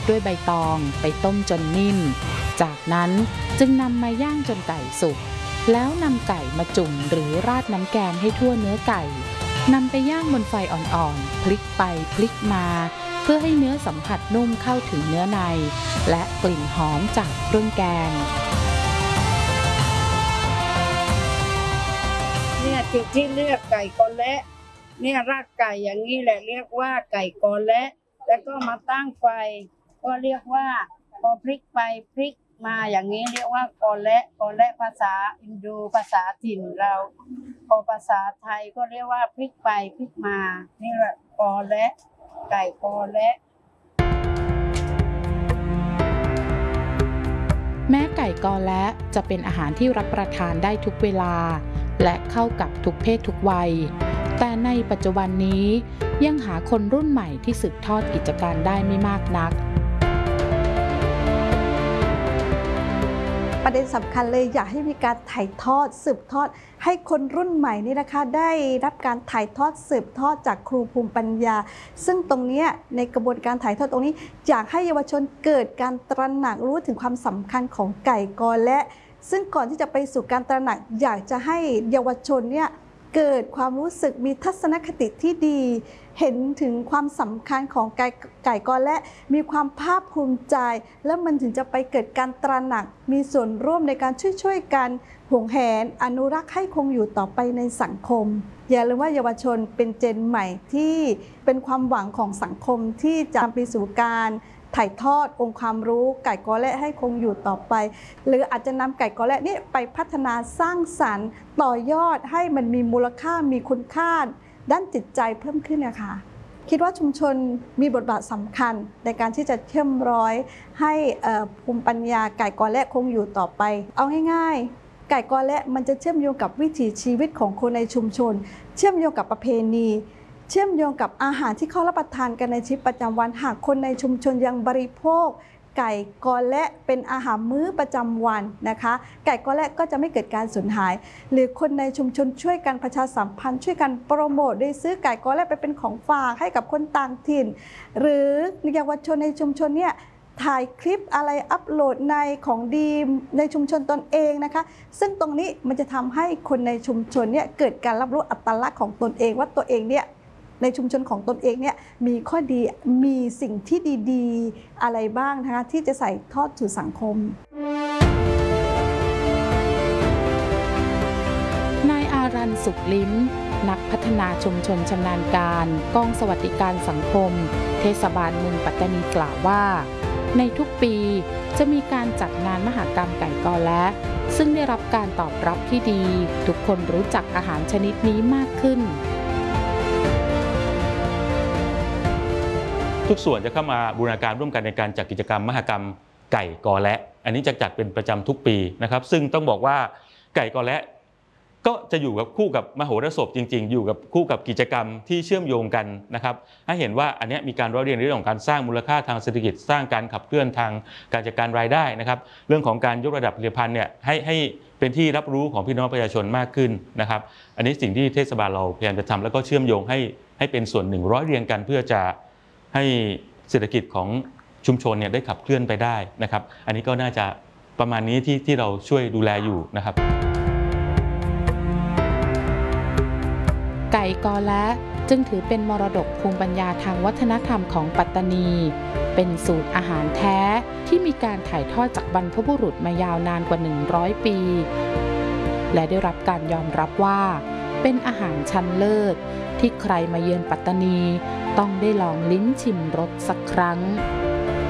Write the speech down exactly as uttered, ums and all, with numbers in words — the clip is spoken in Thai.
ด้วยใบตองไปต้มจนนิ่มจากนั้นจึงนำมาย่างจนไก่สุกแล้วนำไก่มาจุ่มหรือราดน้ำแกงให้ทั่วเนื้อไก่นำไปย่างบนไฟอ่อนๆพลิกไปพลิกมาเพื่อให้เนื้อสัมผัสนุ่มเข้าถึงเนื้อในและกลิ่นหอมจากเครื่องแกงเนี่ยจุดที่เลือกไก่กอและเนี่ยรากไก่อย่างนี้แหละเรียกว่าไก่กอและแล้วก็มาตั้งไฟก็เรียกว่าพอพลิกไปพลิกมาอย่างนี้เรียกว่ากอและกอและภาษาอินโดภาษาถิ่นเราพอภาษาไทยก็เรียกว่าพลิกไปพลิกมานี่แหละกอและไก่กอและแม้ไก่กอและจะเป็นอาหารที่รับประทานได้ทุกเวลาและเข้ากับทุกเพศทุกวัยแต่ในปัจจุบันนี้ยังหาคนรุ่นใหม่ที่สืบทอดกิจการได้ไม่มากนักประเด็นสำคัญเลยอยากให้มีการถ่ายทอดสืบทอดให้คนรุ่นใหม่นี่นะคะได้รับการถ่ายทอดสืบทอดจากครูภูมิปัญญาซึ่งตรงนี้ในกระบวนการถ่ายทอดตรงนี้อยากให้เยาวชนเกิดการตระหนักรู้ถึงความสำคัญของไก่กอและซึ่งก่อนที่จะไปสู่การตระหนักอยากจะให้เยาวชนเนี่ยเกิดความรู้สึกมีทัศนคติที่ดีเห็นถึงความสำคัญของไก่ไก่กอและมีความภาคภูมิใจแล้วมันถึงจะไปเกิดการตระหนักมีส่วนร่วมในการช่วยๆกันห่วงแหนอนุรักษ์ให้คงอยู่ต่อไปในสังคมอย่าลืมว่าเยาวชนเป็นเจนใหม่ที่เป็นความหวังของสังคมที่จะนำไปสู่การถ่ายทอดองค์ความรู้ไก่กอและให้คงอยู่ต่อไปหรืออาจจะนำไก่กอและนี่ไปพัฒนาสร้างสรรค์ต่อยอดให้มันมีมูลค่ามีคุณค่าด้านจิตใจเพิ่มขึ้นนะคะคิดว่าชุมชนมีบทบาทสำคัญในการที่จะเชื่อมร้อยให้ภูมิปัญญาไก่กอและคงอยู่ต่อไปเอาง่ายๆไก่กอและมันจะเชื่อมโยงกับวิถีชีวิตของคนในชุมชนเชื่อมโยงกับประเพณีเชื่อมโยงกับอาหารที่เขารับประทานกันในชีวิตประจำวันหากคนในชุมชนยังบริโภคไก่กอและเป็นอาหารมื้อประจำวันนะคะไก่กอและก็จะไม่เกิดการสูญหายหรือคนในชุมชนช่วยกันประชาสัมพันธ์ช่วยกันโปรโมทโดยซื้อไก่กอและไปเป็นของฝากให้กับคนต่างถิ่นหรือเยาวชนในชุมชนเนี่ยถ่ายคลิปอะไรอัปโหลดในของดีในชุมชนตนเองนะคะซึ่งตรงนี้มันจะทำให้คนในชุมชนเนี่ยเกิดการรับรู้อัตลักษณ์ของตนเองว่าตัวเองเนี่ยในชุมชนของตนเองเนี่ยมีข้อดีมีสิ่งที่ดีๆอะไรบ้างนะคะที่จะใส่ทอดสู่สังคมนายอารันสุขลิ้มนักพัฒนาชุมชนชำนาญการกองสวัสดิการสังคมเทศบาลเมืองปัตตานีกล่าวว่าในทุกปีจะมีการจัดงานมหกรรมไก่กอและซึ่งได้รับการตอบรับที่ดีทุกคนรู้จักอาหารชนิดนี้มากขึ้นทุกส่วนจะเข้ามาบูรณาการร่วมกันในการจัดกิจกรรมมหกรรมไก่กอและอันนี้จะจัดเป็นประจำทุกปีนะครับซึ่งต้องบอกว่าไก่กอและก็จะอยู่กับคู่กับมโหรสพจริงๆอยู่กับคู่กับกิจกรรมที่เชื่อมโยงกันนะครับให้เห็นว่าอันนี้มีการร้อยเรียนในเรื่องของการสร้างมูลค่าทางเศรษฐกิจสร้างการขับเคลื่อนทางการจัดการรายได้นะครับเรื่องของการยกระดับผลิตภัณฑ์เนี่ยให้ให้เป็นที่รับรู้ของพี่น้องประชาชนมากขึ้นนะครับอันนี้สิ่งที่เทศบาลเราพยายามจะทำแล้วก็เชื่อมโยงให้ให้เป็นส่วนหนึ่งร้อยเรียงกันเพื่อจะให้เศรษฐกิจของชุมชนเนี่ยได้ขับเคลื่อนไปได้นะครับอันนี้ก็น่าจะประมาณนี้ที่ที่เราช่วยดูแลอยู่นะครับไก่กอและจึงถือเป็นมรดกภูมิปัญญาทางวัฒนธรรมของปัตตานีเป็นสูตรอาหารแท้ที่มีการถ่ายทอดจากบรรพบุรุษมายาวนานกว่าหนึ่งร้อยปีและได้รับการยอมรับว่าเป็นอาหารชั้นเลิศที่ใครมาเยือนปัตตานีต้องได้ลองลิ้มชิมรสสักครั้ง